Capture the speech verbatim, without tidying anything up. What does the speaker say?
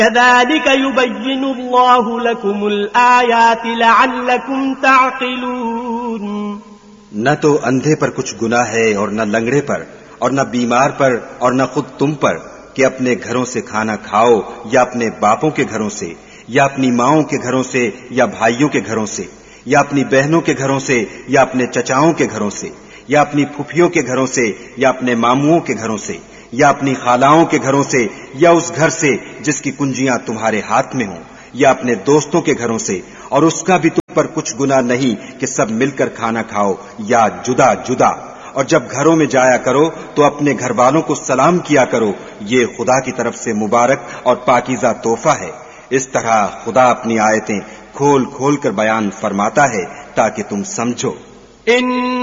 कज़ालिक युबय्यिनुल्लाहु लकुमुल आयाति लअल्लकुम तअक़िलून। न तो अंधे पर कुछ गुनाह है और न लंगड़े पर और न बीमार पर और न खुद तुम पर कि अपने घरों से खाना खाओ या अपने बापों के घरों से या अपनी माओं के घरों से या भाइयों के घरों से या अपनी बहनों के घरों से या अपने चचाओं के घरों से या अपनी फुफियों के घरों से या अपने मामुओं के घरों से या अपनी खालाओं के घरों से या उस घर से जिसकी कुंजियां तुम्हारे हाथ में हों या अपने दोस्तों के घरों से, और उसका भी तुम पर कुछ गुनाह नहीं कि सब मिलकर खाना खाओ या जुदा जुदा। और जब घरों में जाया करो तो अपने घर वालों को सलाम किया करो, ये खुदा की तरफ से मुबारक और पाकीज़ा तोहफा है। इस तरह खुदा अपनी आयतें खोल खोल कर बयान फरमाता है ताकि तुम समझो।